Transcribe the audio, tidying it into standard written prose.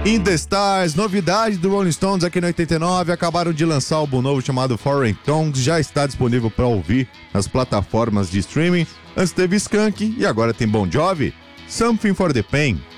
In the Stars, novidade do Rolling Stones aqui no 89, acabaram de lançar um álbum novo chamado Foreign Tongues, já está disponível para ouvir nas plataformas de streaming. Antes teve Skank e agora tem Bon Jovi, Something for the Pain.